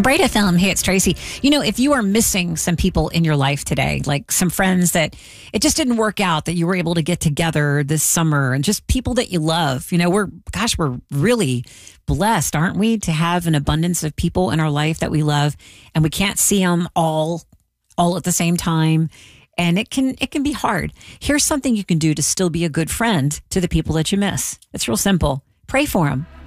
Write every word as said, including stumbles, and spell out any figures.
Breda Film. Hey, it's Tracy. You know, if you are missing some people in your life today, like some friends that it just didn't work out, that you were able to get together this summer, and just people that you love, you know, we're, gosh, we're really blessed, aren't we, to have an abundance of people in our life that we love, and we can't see them all, all at the same time. And it can, it can be hard. Here's something you can do to still be a good friend to the people that you miss. It's real simple. Pray for them.